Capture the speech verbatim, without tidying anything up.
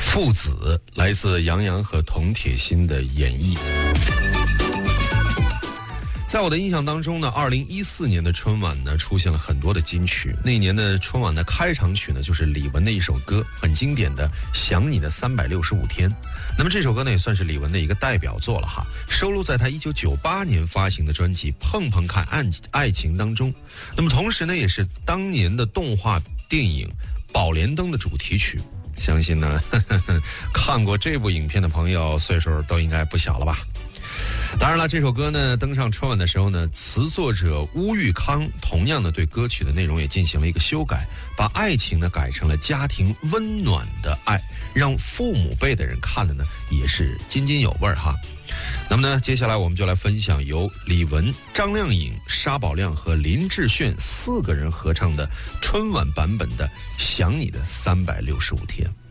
父子，来自杨洋和童铁心的演绎。在我的印象当中呢，二零一四年的春晚呢出现了很多的金曲。那一年的春晚的开场曲呢，就是李玟的一首歌，很经典的《想你的三百六十五天》。那么这首歌呢，也算是李玟的一个代表作了哈，收录在他一九九八年发行的专辑《碰碰看爱爱情》当中。那么同时呢，也是当年的动画电影《宝莲灯》的主题曲。相信呢，呵呵呵看过这部影片的朋友，岁数都应该不小了吧。当然了，这首歌呢登上春晚的时候呢，词作者乌玉康同样的对歌曲的内容也进行了一个修改，把爱情呢改成了家庭温暖的爱，让父母辈的人看了呢也是津津有味哈。那么呢，接下来我们就来分享由李玟、张靓颖、沙宝亮和林志炫四个人合唱的春晚版本的《想你的三百六十五天》。